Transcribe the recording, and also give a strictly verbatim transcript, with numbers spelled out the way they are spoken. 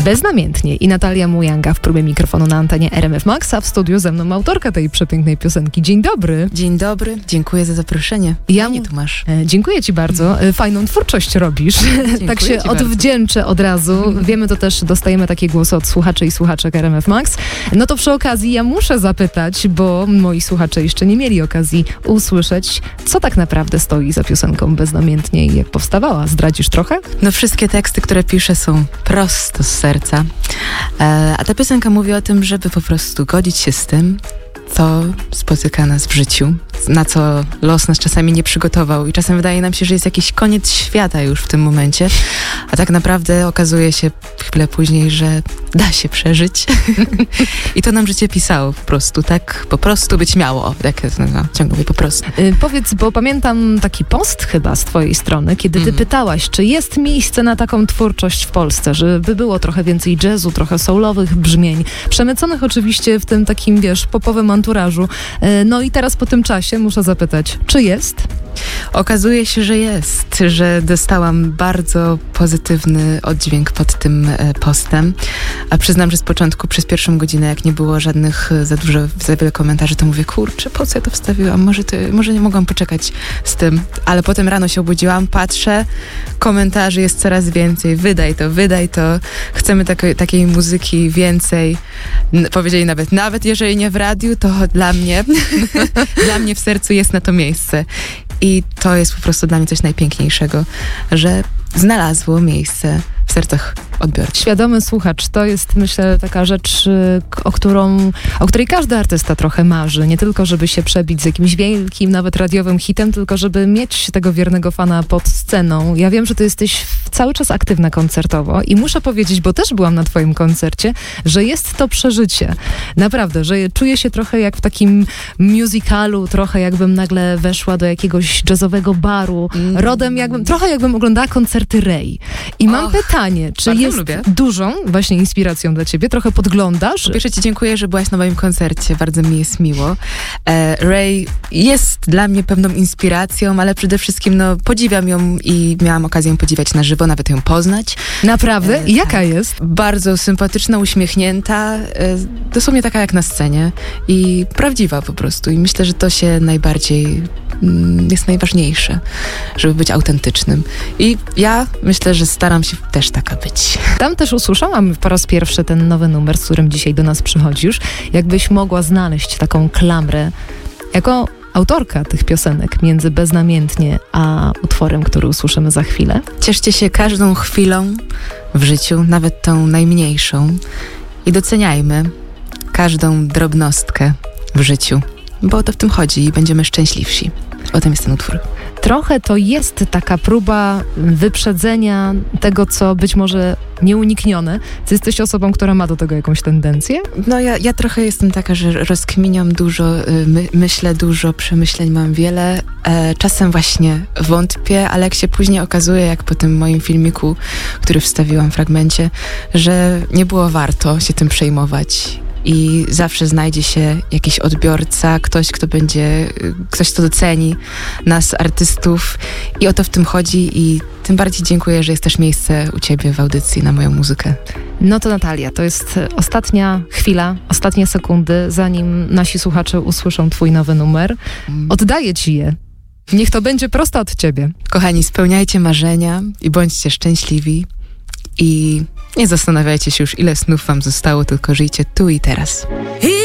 Beznamiętnie i Natalia Mujanga w próbie mikrofonu na antenie R M F Max, a w studiu ze mną autorka tej przepięknej piosenki. Dzień dobry. Dzień dobry, dziękuję za zaproszenie. Ja Fajnie tu masz. E, dziękuję ci bardzo. E, fajną twórczość robisz. Tak się odwdzięczę od razu. Mm. Wiemy to też, dostajemy takie głosy od słuchaczy i słuchaczek R M F Max. No to przy okazji ja muszę zapytać, bo moi słuchacze jeszcze nie mieli okazji usłyszeć, co tak naprawdę stoi za piosenką Beznamiętnie i jak powstawała. Zdradzisz trochę? No wszystkie teksty, które piszę, są prosto z serca. E, a ta piosenka mówi o tym, żeby po prostu godzić się z tym, co spotyka nas w życiu, na co los nas czasami nie przygotował i czasem wydaje nam się, że jest jakiś koniec świata już w tym momencie, a tak naprawdę okazuje się chwilę później, że da się przeżyć i to nam życie pisało po prostu, tak po prostu być miało, jak no, ciągle mówię po prostu. Yy, powiedz, bo pamiętam taki post chyba z twojej strony, kiedy ty mm. pytałaś, czy jest miejsce na taką twórczość w Polsce, żeby było trochę więcej jazzu, trochę soulowych brzmień, przemyconych oczywiście w tym takim, wiesz, popowym anturażu. No i teraz po tym czasie muszę zapytać, czy jest? Okazuje się, że jest, że dostałam bardzo pozytywny oddźwięk pod tym postem, a przyznam, że z początku przez pierwszą godzinę, jak nie było żadnych za dużo, za wiele komentarzy, to mówię, kurczę, po co ja to wstawiłam? Może, to, może nie mogłam poczekać z tym, ale potem rano się obudziłam, patrzę, komentarzy jest coraz więcej, wydaj to, wydaj to, chcemy takiej, takiej muzyki więcej, N- powiedzieli nawet, nawet jeżeli nie w radiu, to dla mnie, dla mnie w sercu jest na to miejsce. I to jest po prostu dla mnie coś najpiękniejszego, że znalazło miejsce w sercach odbiorców. Świadomy słuchacz, to jest, myślę, taka rzecz, o, którą, o której każdy artysta trochę marzy. Nie tylko, żeby się przebić z jakimś wielkim, nawet radiowym hitem, tylko żeby mieć tego wiernego fana pod sceną. Ja wiem, że ty jesteś cały czas aktywna koncertowo i muszę powiedzieć, bo też byłam na twoim koncercie, że jest to przeżycie. Naprawdę, że czuję się trochę jak w takim musicalu, trochę jakbym nagle weszła do jakiegoś jazzowego baru, mm. rodem jakbym, trochę jakbym oglądała koncerty Ray. I mam Och, pytanie, czy jest lubię. dużą właśnie inspiracją dla ciebie? Trochę podglądasz? Po pierwsze ci dziękuję, że byłaś na moim koncercie, bardzo mi jest miło. E, Ray jest dla mnie pewną inspiracją, ale przede wszystkim no, podziwiam ją i miałam okazję ją podziwiać na żywo, nawet ją poznać. Naprawdę? I e, jaka tak. jest? Bardzo sympatyczna, uśmiechnięta, e, dosłownie taka jak na scenie i prawdziwa po prostu. I myślę, że to się najbardziej mm, jest najważniejsze, żeby być autentycznym. I ja myślę, że staram się też taka być. Tam też usłyszałam po raz pierwszy ten nowy numer, z którym dzisiaj do nas przychodzisz. Jakbyś mogła znaleźć taką klamrę jako autorka tych piosenek między Beznamiętnie a utworem, który usłyszymy za chwilę? Cieszcie się każdą chwilą w życiu, nawet tą najmniejszą i doceniajmy każdą drobnostkę w życiu, bo o to w tym chodzi i będziemy szczęśliwsi. O tym jest ten utwór. Trochę to jest taka próba wyprzedzenia tego, co być może nieuniknione. Ty jesteś osobą, która ma do tego jakąś tendencję? No ja, ja trochę jestem taka, że rozkminiam dużo, my, myślę dużo, przemyśleń mam wiele. E, czasem właśnie wątpię, ale jak się później okazuje, jak po tym moim filmiku, który wstawiłam w fragmencie, że nie było warto się tym przejmować. I zawsze znajdzie się jakiś odbiorca, ktoś, kto będzie, ktoś, kto doceni nas, artystów i o to w tym chodzi i tym bardziej dziękuję, że jest też miejsce u ciebie w audycji na moją muzykę. No to Natalia, to jest ostatnia chwila, ostatnie sekundy, zanim nasi słuchacze usłyszą twój nowy numer. Oddaję ci je. Niech to będzie prosto od ciebie. Kochani, spełniajcie marzenia i bądźcie szczęśliwi i nie zastanawiajcie się już, ile snów wam zostało, tylko żyjcie tu i teraz.